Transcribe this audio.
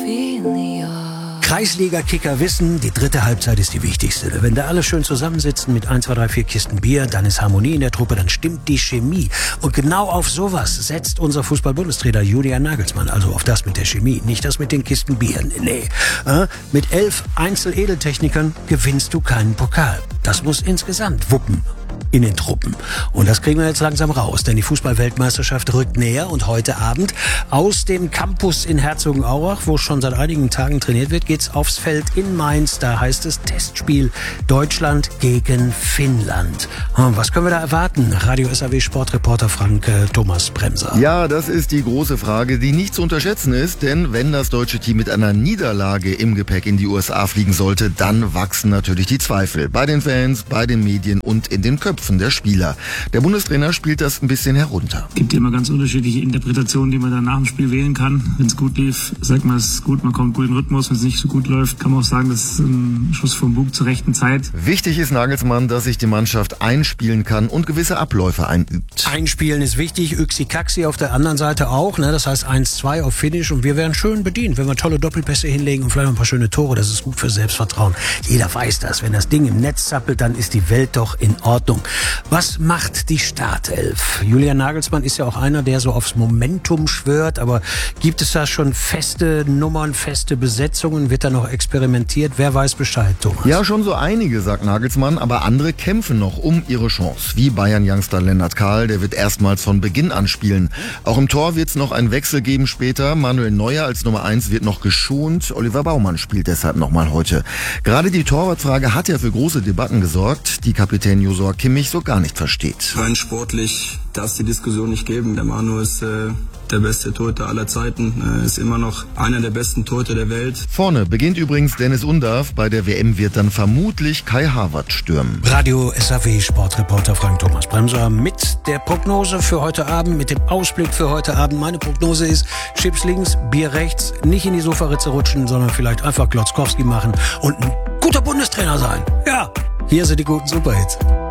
Kreisliga-Kicker wissen, die dritte Halbzeit ist die wichtigste. Wenn da alle schön zusammensitzen mit 1, 2, 3, 4 Kisten Bier, dann ist Harmonie in der Truppe, dann stimmt die Chemie. Und genau auf sowas setzt unser Fußball-Bundestrainer Julian Nagelsmann, also auf das mit der Chemie, nicht das mit den Kisten Bier. Nee. Mit 11 Einzel-Edeltechnikern gewinnst du keinen Pokal. Das muss insgesamt wuppen in den Truppen. Und das kriegen wir jetzt langsam raus, denn die Fußball-Weltmeisterschaft rückt näher und heute Abend aus dem Campus in Herzogenaurach, wo schon seit einigen Tagen trainiert wird, geht's aufs Feld in Mainz. Da heißt es Testspiel Deutschland gegen Finnland. Was können wir da erwarten? Radio SAW Sportreporter Frank Thomas Bremser. Ja, das ist die große Frage, die nicht zu unterschätzen ist, denn wenn das deutsche Team mit einer Niederlage im Gepäck in die USA fliegen sollte, dann wachsen natürlich die Zweifel. Bei den Fans, bei den Medien und in den Köpfen der Spieler. Der Bundestrainer spielt das ein bisschen herunter. Es gibt immer ganz unterschiedliche Interpretationen, die man dann nach dem Spiel wählen kann. Wenn es gut lief, sagt man, es ist gut, man kommt gut in den Rhythmus. Wenn es nicht so gut läuft, kann man auch sagen, das ist ein Schuss vom Bug zur rechten Zeit. Wichtig ist Nagelsmann, dass sich die Mannschaft einspielen kann und gewisse Abläufe einübt. Einspielen ist wichtig, Yxi-Kaxi auf der anderen Seite auch. Das heißt 1-2 auf Finish und wir werden schön bedient, wenn wir tolle Doppelpässe hinlegen und vielleicht ein paar schöne Tore. Das ist gut für Selbstvertrauen. Jeder weiß das. Wenn das Ding im Netz zappelt, dann ist die Welt doch in Ordnung. Was macht die Startelf? Julian Nagelsmann ist ja auch einer, der so aufs Momentum schwört, aber gibt es da schon feste Nummern, feste Besetzungen? Wird da noch experimentiert? Wer weiß Bescheid, Thomas? Ja, schon so einige, sagt Nagelsmann, aber andere kämpfen noch um ihre Chance. Wie Bayern-Youngster Lennart Kahl, der wird erstmals von Beginn an spielen. Auch im Tor wird es noch einen Wechsel geben später. Manuel Neuer als Nummer 1 wird noch geschont. Oliver Baumann spielt deshalb nochmal heute. Gerade die Torwartfrage hat ja für große Debatten gesorgt, die Kapitän Josua Kimmich so gar nicht versteht. Rein sportlich darf es die Diskussion nicht geben. Der Manu ist der beste Torhüter aller Zeiten, ist immer noch einer der besten Torhüter der Welt. Vorne beginnt übrigens Dennis Undav. Bei der WM wird dann vermutlich Kai Havertz stürmen. Radio SAW Sportreporter Frank Thomas Bremser mit der Prognose für heute Abend, mit dem Ausblick für heute Abend. Meine Prognose ist, Chips links, Bier rechts, nicht in die Sofaritze rutschen, sondern vielleicht einfach Glotzkowski machen und ein guter Bundestrainer sein. Ja, hier sind die guten Superhits.